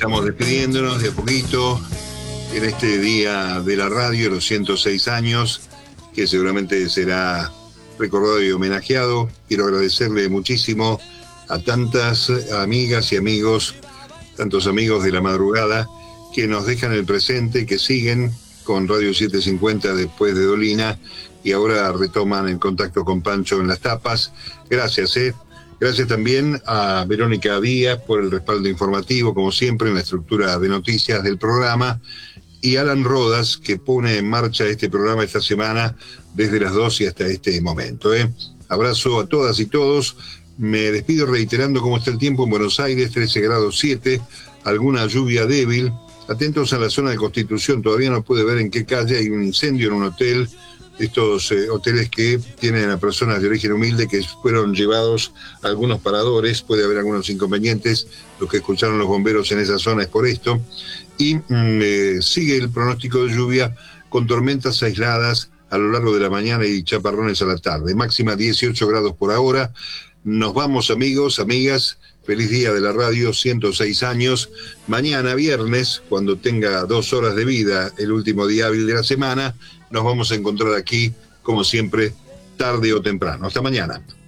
estamos despidiéndonos de a poquito en este día de la radio, los 106 años, que seguramente será recordado y homenajeado. Quiero agradecerle muchísimo a tantas amigas y amigos, tantos amigos de la madrugada, que nos dejan el presente, que siguen con Radio 750 después de Dolina y ahora retoman el contacto con Pancho en las tapas. Gracias, Gracias también a Verónica Díaz por el respaldo informativo, como siempre, en la estructura de noticias del programa, y Alan Rodas, que pone en marcha este programa esta semana desde las 2 y hasta este momento. Abrazo a todas y todos. Me despido reiterando cómo está el tiempo en Buenos Aires, 13 grados 7, alguna lluvia débil. Atentos a la zona de Constitución, todavía no puede ver en qué calle hay un incendio en un hotel, estos hoteles que tienen a personas de origen humilde que fueron llevados a algunos paradores, puede haber algunos inconvenientes, los que escucharon los bomberos en esa zona es por esto, y sigue el pronóstico de lluvia con tormentas aisladas a lo largo de la mañana y chaparrones a la tarde, máxima 18 grados por ahora. Nos vamos, amigos, amigas, feliz día de la radio, 106 años, mañana viernes, cuando tenga 2 horas de vida, el último día hábil de la semana, nos vamos a encontrar aquí, como siempre, tarde o temprano. Hasta mañana.